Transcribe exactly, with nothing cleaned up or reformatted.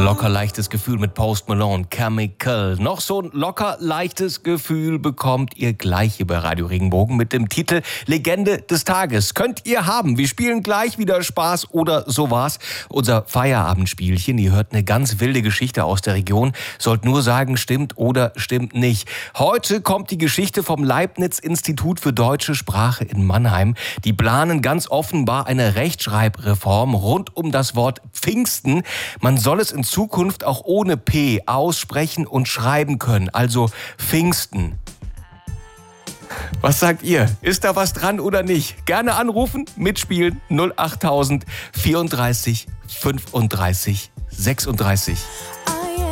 Locker leichtes Gefühl mit Post Malone, Chemical. Noch so ein locker leichtes Gefühl bekommt ihr gleich hier bei Radio Regenbogen mit dem Titel Legende des Tages. Könnt ihr haben. Wir spielen gleich wieder Spaß oder so was. Unser Feierabendspielchen. Ihr hört eine ganz wilde Geschichte aus der Region. Sollt nur sagen, stimmt oder stimmt nicht. Heute kommt die Geschichte vom Leibniz-Institut für deutsche Sprache in Mannheim. Die planen ganz offenbar eine Rechtschreibreform rund um das Wort Pfingsten. Man soll es in Zukunft auch ohne P aussprechen und schreiben können, also Pfingsten. Was sagt ihr? Ist da was dran oder nicht? Gerne anrufen, mitspielen, null achttausend vierunddreißig fünfunddreißig sechsunddreißig.